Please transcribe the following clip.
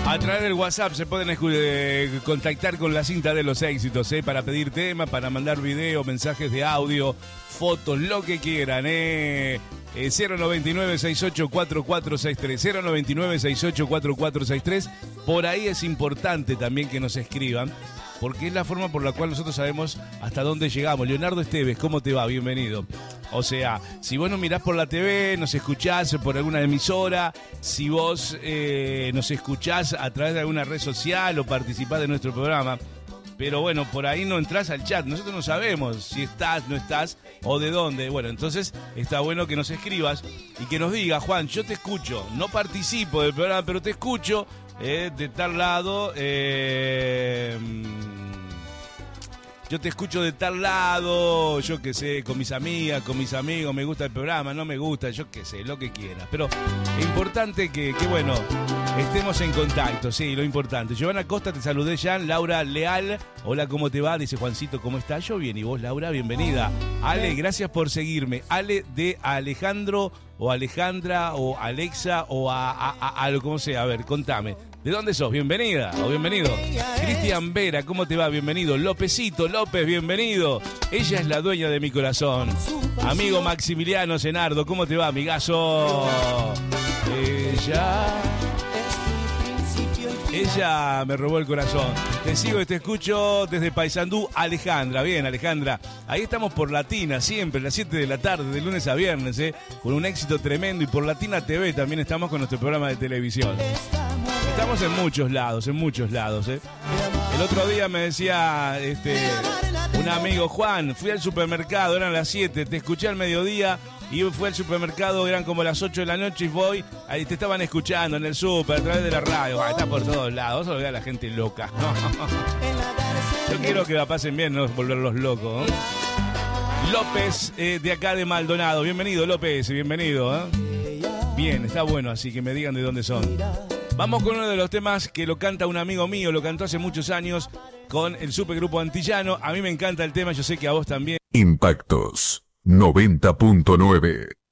A través del WhatsApp se pueden contactar con la cinta de los éxitos, para pedir temas, para mandar video, mensajes de audio, fotos, lo que quieran. 099-684463, 099-684463. Por ahí es importante también que nos escriban, porque es la forma por la cual nosotros sabemos hasta dónde llegamos. Leonardo Esteves, ¿cómo te va? Bienvenido. O sea, si vos nos mirás por la TV, nos escuchás por alguna emisora, si vos nos escuchás a través de alguna red social o participás de nuestro programa, pero bueno, por ahí no entrás al chat. Nosotros no sabemos si estás, no estás o de dónde. Bueno, entonces está bueno que nos escribas y que nos digas: Juan, yo te escucho, no participo del programa, pero te escucho de tal lado, yo te escucho de tal lado, yo qué sé, con mis amigas, con mis amigos, me gusta el programa, no me gusta, yo qué sé, lo que quieras. Pero es importante que bueno, estemos en contacto, sí, lo importante. Giovanna Costa, te saludé ya. Laura Leal, hola, ¿cómo te va? Dice Juancito, ¿cómo estás? Yo bien, ¿y vos, Laura? Bienvenida. Ale, gracias por seguirme. Ale de Alejandro o Alejandra o Alexa o a lo como sea. A ver, contame. ¿De dónde sos? Bienvenida o bienvenido. Cristian Vera, ¿cómo te va? Bienvenido. Lópezito López, bienvenido. Ella es la dueña de mi corazón. Amigo Maximiliano Senardo, ¿cómo te va, amigazo? Ella me robó el corazón. Te sigo y te escucho desde Paysandú. Alejandra, bien, Alejandra. Ahí estamos por Latina, siempre, a las 7 de la tarde, de lunes a viernes, con un éxito tremendo. Y por Latina TV también estamos con nuestro programa de televisión. Estamos en muchos lados, El otro día me decía un amigo: Juan, fui al supermercado, eran las 7, te escuché al mediodía y fui al supermercado, eran como las 8 de la noche y voy, ahí te estaban escuchando en el súper, a través de la radio. Está por todos lados, eso lo ve a la gente loca. Yo quiero que la pasen bien, no volverlos locos, ¿no? López, de acá de Maldonado, bienvenido López, bienvenido. Bien, está bueno, así que me digan de dónde son. Vamos con uno de los temas que lo canta un amigo mío, lo cantó hace muchos años con el supergrupo Antillano. A mí me encanta el tema, yo sé que a vos también. Impactos 90.9.